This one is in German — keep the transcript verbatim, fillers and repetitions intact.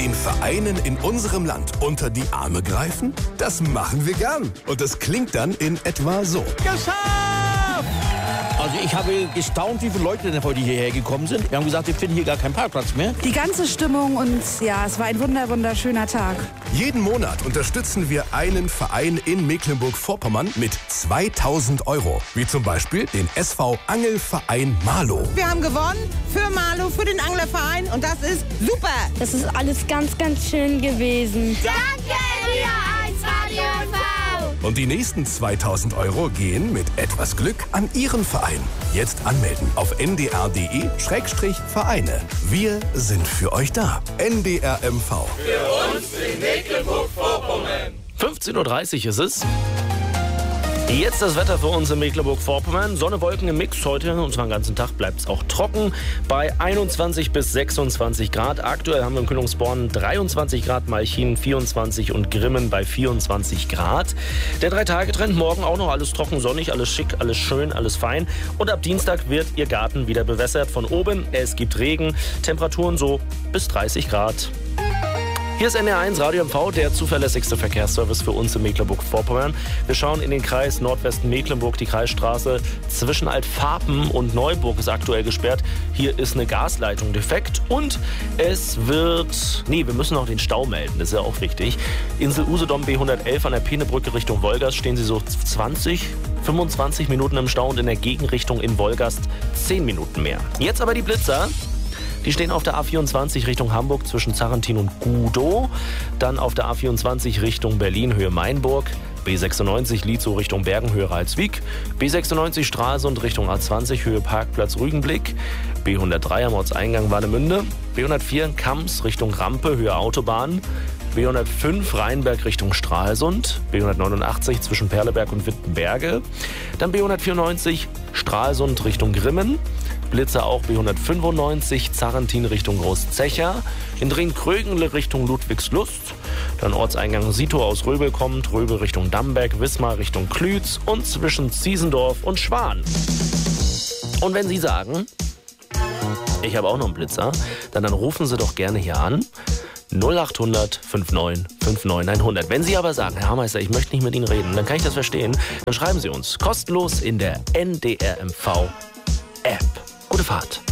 Den Vereinen in unserem Land unter die Arme greifen? Das machen wir gern. Und das klingt dann in etwa so. Geschafft! Also ich habe gestaunt, wie viele Leute denn heute hierher gekommen sind. Wir haben gesagt, wir finden hier gar keinen Parkplatz mehr. Die ganze Stimmung und ja, es war ein wunder, wunderschöner Tag. Jeden Monat unterstützen wir einen Verein in Mecklenburg-Vorpommern mit zweitausend Euro. Wie zum Beispiel den S V Angelverein Marlow. Wir haben gewonnen für Marlow, für den Anglerverein und das ist super. Das ist alles ganz, ganz schön gewesen. Danke, R eins Radio V. Und die nächsten zweitausend Euro gehen mit etwas Glück an Ihren Verein. Jetzt anmelden auf n d r punkt d e Schrägstrich Vereine. Wir sind für euch da. N D R M V. Für uns in Mecklenburg-Vorpommern. fünfzehn Uhr dreißig ist es. Jetzt das Wetter für uns in Mecklenburg-Vorpommern. Sonne, Wolken im Mix heute und zwar den ganzen Tag bleibt es auch trocken bei einundzwanzig bis sechsundzwanzig Grad. Aktuell haben wir in Kühlungsborn dreiundzwanzig Grad, Malchin vierundzwanzig und Grimmen bei vierundzwanzig Grad. Der Drei-Tage-Trend, morgen auch noch alles trocken, sonnig, alles schick, alles schön, alles fein. Und ab Dienstag wird Ihr Garten wieder bewässert von oben. Es gibt Regen, Temperaturen so bis dreißig Grad. Hier ist N D R eins Radio M V, der zuverlässigste Verkehrsservice für uns in Mecklenburg-Vorpommern. Wir schauen in den Kreis Nordwesten Mecklenburg. Die Kreisstraße zwischen Altfarpen und Neuburg ist aktuell gesperrt. Hier ist eine Gasleitung defekt und es wird... Nee, wir müssen noch den Stau melden, das ist ja auch wichtig. Insel Usedom B hundertelf an der Peenebrücke Richtung Wolgast stehen Sie so zwanzig, fünfundzwanzig Minuten im Stau und in der Gegenrichtung in Wolgast zehn Minuten mehr. Jetzt aber die Blitzer. Die stehen auf der A vierundzwanzig Richtung Hamburg zwischen Zarrentin und Gudow. Dann auf der A vierundzwanzig Richtung Berlin, Höhe Mainburg. B sechsundneunzig Lietzow Richtung Bergen, Höhe Ralswiek. B sechsundneunzig Stralsund Richtung A zwanzig, Höhe Parkplatz Rügenblick. B hundertdrei am Ortseingang Warnemünde. B hundertvier Kamms Richtung Rampe, Höhe Autobahn. B hundertfünf Rheinberg Richtung Stralsund. B hundertneunundachtzig zwischen Perleberg und Wittenberge. Dann B hundertvierundneunzig Stralsund Richtung Grimmen. Blitzer auch B hundertfünfundneunzig Zarrentin Richtung Großzecher. In Drin-Krögenle Richtung Ludwigslust. Dann Ortseingang Sito aus Röbel kommt. Röbel Richtung Damberg. Wismar Richtung Klütz. Und zwischen Ziesendorf und Schwan. Und wenn Sie sagen, ich habe auch noch einen Blitzer, dann, dann rufen Sie doch gerne hier an. null acht hundert neunundfünfzig neunundfünfzig hundert. Wenn Sie aber sagen, Herr Hameister, ich möchte nicht mit Ihnen reden, dann kann ich das verstehen. Dann schreiben Sie uns kostenlos in der N D R M V App. Gute Fahrt.